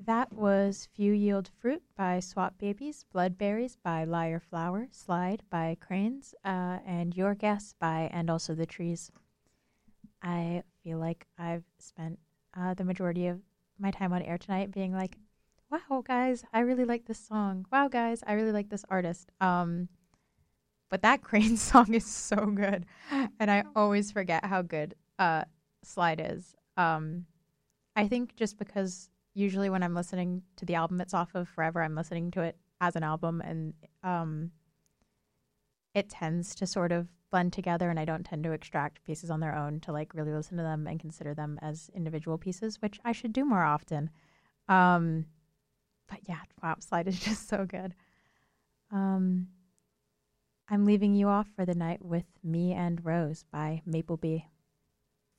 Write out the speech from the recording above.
That was Few Yield Fruit by Swap Babies, Bloodberries by Liar Flower, Slide by Cranes, and Your Guess by And Also the Trees. I feel like I've spent the majority of my time on air tonight being like, wow, guys, I really like this song. Wow, guys, I really like this artist. But that Cranes song is so good. And I always forget how good Slide is. I think just because usually when I'm listening to the album it's off of Forever, I'm listening to it as an album, and it tends to sort of blend together, and I don't tend to extract pieces on their own to like really listen to them and consider them as individual pieces, which I should do more often. But yeah, wow, Slide is just so good. I'm leaving you off for the night with Me and Rose by Maple Bee.